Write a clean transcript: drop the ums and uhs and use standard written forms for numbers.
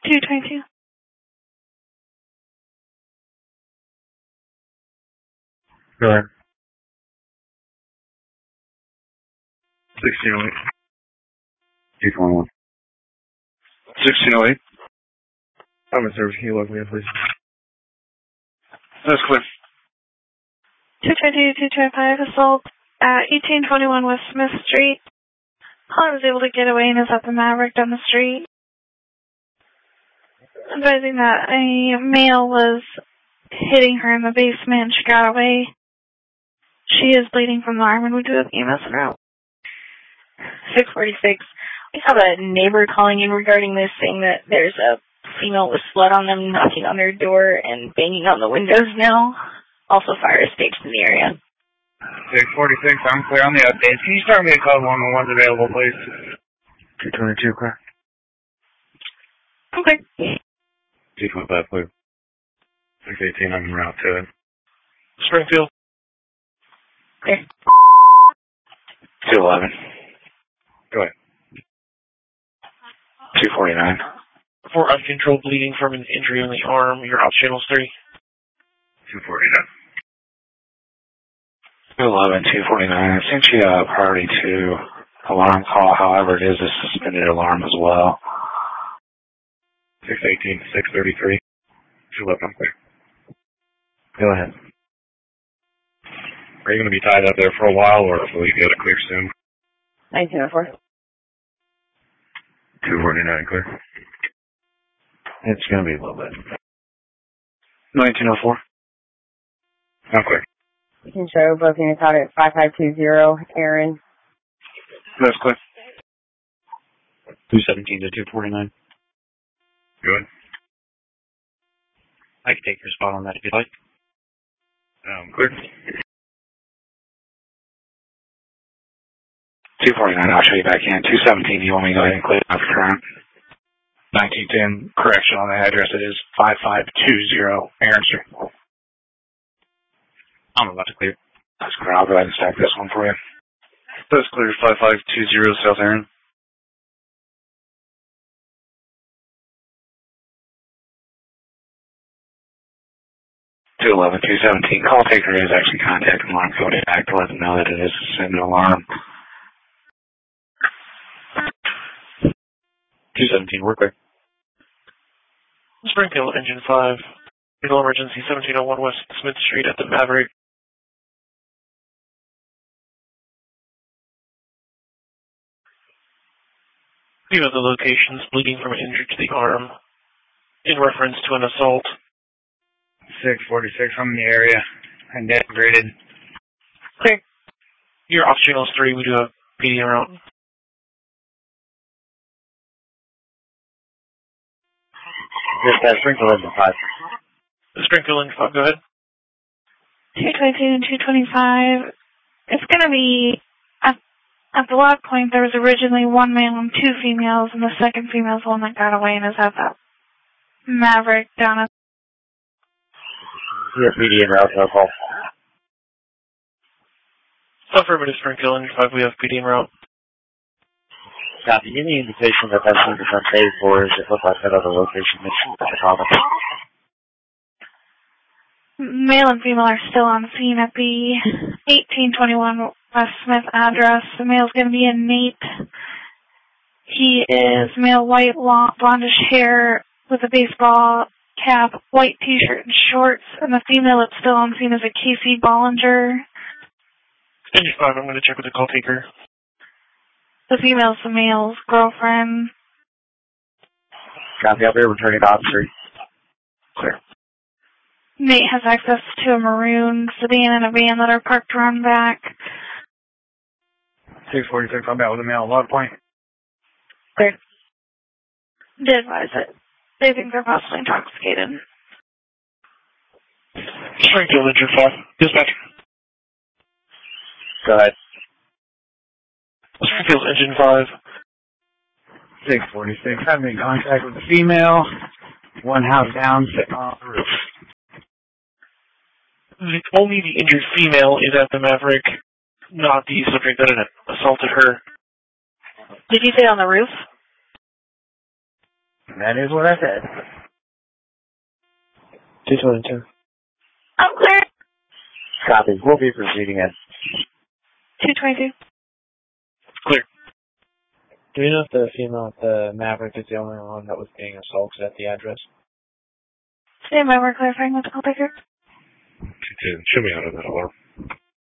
222. Go ahead. 1608. 221. 1608. I'm a service. Can you look me up, please? That's clear. 222, 225, assault at 1821 West Smith Street. Caller was able to get away and is at the Maverick down the street. Advising that a male was hitting her in the basement. She got away. She is bleeding from the arm, and we do have EMS en route. 646. We have a neighbor calling in regarding this, saying that there's a female with blood on them knocking on their door and banging on the windows now. Also fire is staged in the area. 646, I'm clear on the updates. Can you start me a call when one's available, please? 222, clear. Okay. 225, clear. 618, I'm en route to it. Springfield. Clear. 211. Go ahead. 249. For uncontrolled bleeding from an injury on the arm, you're out channels 3. 249. 211, 249. I sent you a priority 2 alarm call. However, it is a suspended alarm as well. 618, 633. 211, I'm clear. Go ahead. Are you going to be tied up there for a while, or will you get it clear soon? 1904. 249, clear. It's going to be a little bit. 1904. I'm clear. You can show booking us out at 5520, Aaron. That's clear. 217 to 249. Good. I can take your spot on that if you'd like. Clear. 249, I'll show you back in. 217, you want me to go ahead and clear off your current? 1910, correction on the address, it is 5520 Aaron Street. I'm about to clear. That's clear. I'll go ahead and stack this one for you. That's clear. 5520 South Aaron. 211, 217. Call taker is actually contacting alarm code back to let them know that it is a send alarm. 217, we're clear. Springfield, Engine 5. Fatal emergency, 1701 West Smith Street at the Maverick. Few of the locations bleeding from an injury to the arm in reference to an assault. 646, I'm in the area. I'm downgraded. Okay. You're off channels 3, we do have PD en route. Dispatch, Springfield Engine 5. Springfield Engine 5, go ahead. 222 and 225. It's going to be, at the log point, there was originally one male and 2 females, and the second female's the one that got away and is at that Maverick down at... Yeah, PD en route, no call. Affirmative, Springfield Engine 5, we have PD en route. Copy. Any indication that that's 100% paid for is it look like that other location mentioned at the comment? Male and female are still on scene at the 1821 West Smith address. The male's going to be a Nate. He is male, white, long, blondish hair with a baseball cap, white t-shirt and shorts. And the female that's still on scene is a Casey Bollinger. Engine 5, I'm going to check with the call taker. The female's the male's girlfriend. Copy, up here, returning to officer. Clear. Nate has access to a maroon sedan and a van that are parked around back. 646, I'm out with a male log point. Clear. Did advise it. They think they're possibly intoxicated. Springfield Engine 5, dispatch. Go ahead. Springfield Engine 5. 646, I'm in contact with the female. One house down, sitting on the roof. Only the injured female is at the Maverick, not the subject that assaulted her. Did you say on the roof? That is what I said. 222. I'm clear. Copy. We'll be proceeding at 222. Clear. Do you know if the female at the Maverick is the only one that was being assaulted at the address? Stand by, we're clarifying with the call taker. 210, show me out of that alarm.